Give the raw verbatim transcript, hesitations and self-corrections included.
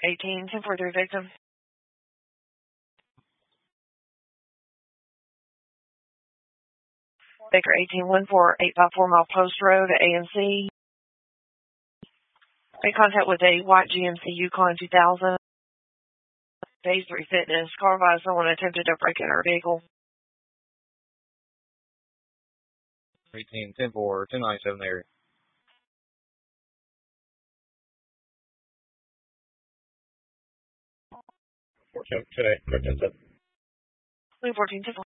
eighteen, ten forty-three victim. Baker eighteen, one four eight five four Mile Post Road at A M C. Made contact with a white G M C Yukon two thousand. Phase three Fitness. Car by someone attempted to break in our vehicle. eighteen, ten four, ten ninety-seven area. fourteen today, fourteen, ten four.